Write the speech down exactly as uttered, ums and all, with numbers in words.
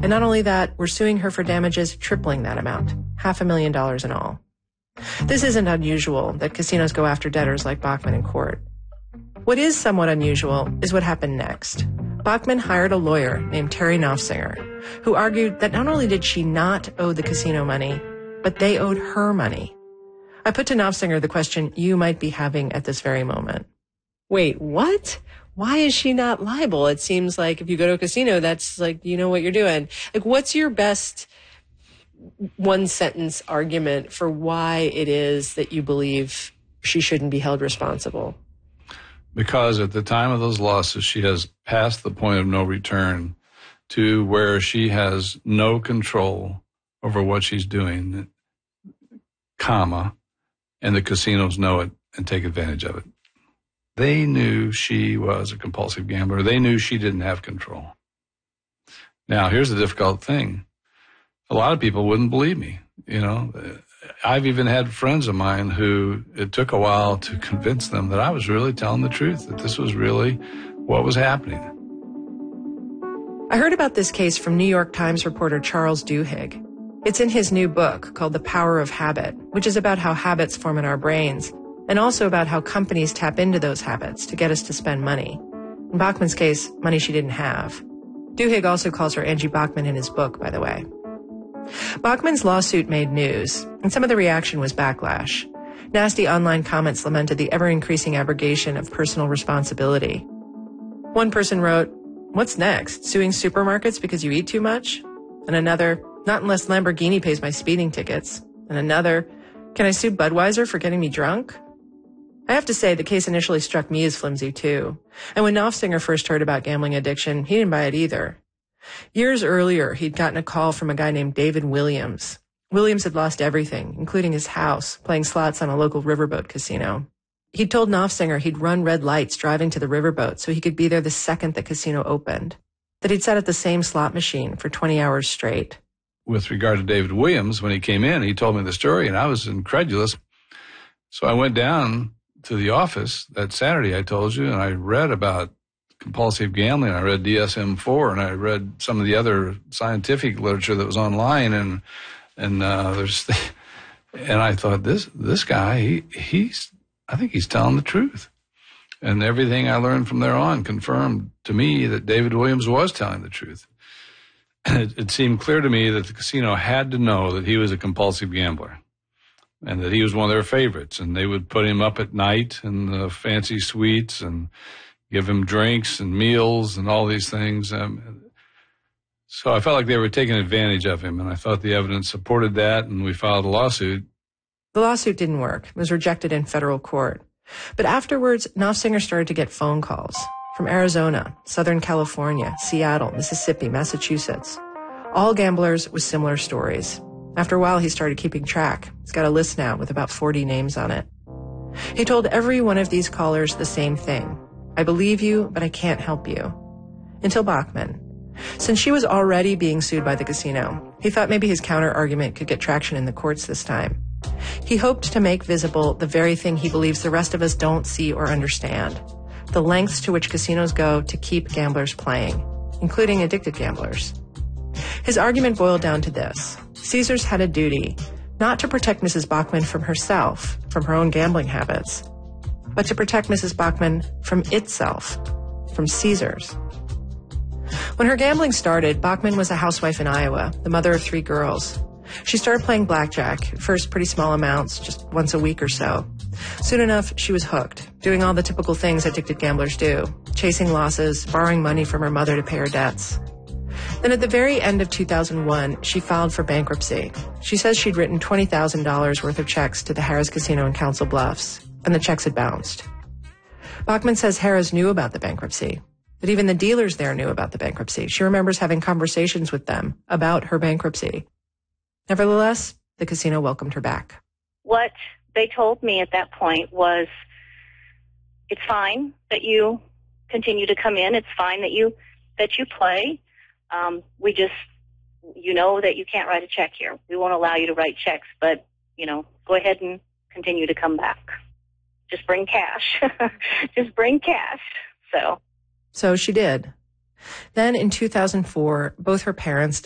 And not only that, we're suing her for damages tripling that amount, half a million dollars in all. This isn't unusual that casinos go after debtors like Bachman in court. What is somewhat unusual is what happened next. Bachman hired a lawyer named Terry Nofsinger, who argued that not only did she not owe the casino money, but they owed her money. I put to Nofsinger the question you might be having at this very moment. Wait, what? Why is she not liable? It seems like if you go to a casino, that's like, you know what you're doing. Like, what's your best one sentence argument for why it is that you believe she shouldn't be held responsible? Because at the time of those losses, she has passed the point of no return to where she has no control over what she's doing, comma, and the casinos know it and take advantage of it. They knew she was a compulsive gambler. They knew she didn't have control. Now, here's the difficult thing. A lot of people wouldn't believe me. You know, I've even had friends of mine who it took a while to convince them that I was really telling the truth, that this was really what was happening. I heard about this case from New York Times reporter Charles Duhigg. It's in his new book called The Power of Habit, which is about how habits form in our brains, and also about how companies tap into those habits to get us to spend money. In Bachman's case, money she didn't have. Duhigg also calls her Angie Bachman in his book, by the way. Bachman's lawsuit made news, and some of the reaction was backlash. Nasty online comments lamented the ever-increasing abrogation of personal responsibility. One person wrote, "What's next? Suing supermarkets because you eat too much?" And another, "Not unless Lamborghini pays my speeding tickets." And another, "Can I sue Budweiser for getting me drunk?" I have to say, the case initially struck me as flimsy, too. And when Nofsinger first heard about gambling addiction, he didn't buy it either. Years earlier, he'd gotten a call from a guy named David Williams. Williams had lost everything, including his house, playing slots on a local riverboat casino. He'd told Nofsinger he'd run red lights driving to the riverboat so he could be there the second the casino opened, that he'd sat at the same slot machine for twenty hours straight. With regard to David Williams, when he came in, he told me the story, and I was incredulous. So I went down to the office that Saturday I told you, and I read about compulsive gambling. I read D S M four, and I read some of the other scientific literature that was online, and and uh, there's, and I thought this this guy, he, he's, I think he's telling the truth, and everything I learned from there on confirmed to me that David Williams was telling the truth. It, it seemed clear to me that the casino had to know that he was a compulsive gambler, and that he was one of their favorites, and they would put him up at night in the fancy suites and give him drinks and meals and all these things. Um, so I felt like they were taking advantage of him, and I thought the evidence supported that, and we filed a lawsuit. The lawsuit didn't work. It was rejected in federal court. But afterwards, Nofsinger started to get phone calls from Arizona, Southern California, Seattle, Mississippi, Massachusetts. All gamblers with similar stories. After a while, he started keeping track. He's got a list now with about forty names on it. He told every one of these callers the same thing. "I believe you, but I can't help you." Until Bachman. Since she was already being sued by the casino, he thought maybe his counter-argument could get traction in the courts this time. He hoped to make visible the very thing he believes the rest of us don't see or understand, the lengths to which casinos go to keep gamblers playing, including addicted gamblers. His argument boiled down to this. Caesars had a duty not to protect Missus Bachman from herself, from her own gambling habits, but to protect Missus Bachman from itself, from Caesars. When her gambling started, Bachman was a housewife in Iowa, the mother of three girls. She started playing blackjack, at first pretty small amounts, just once a week or so. Soon enough, she was hooked, doing all the typical things addicted gamblers do, chasing losses, borrowing money from her mother to pay her debts. Then at the very end of two thousand one, she filed for bankruptcy. She says she'd written twenty thousand dollars worth of checks to the Harrah's Casino in Council Bluffs, and the checks had bounced. Bachman says Harrah's knew about the bankruptcy, that even the dealers there knew about the bankruptcy. She remembers having conversations with them about her bankruptcy. Nevertheless, the casino welcomed her back. What they told me at that point was, it's fine that you continue to come in. It's fine that you that you play. Um, we just, you know that you can't write a check here. We won't allow you to write checks, but, you know, go ahead and continue to come back. Just bring cash. Just bring cash. So. So she did. Then in two thousand four, both her parents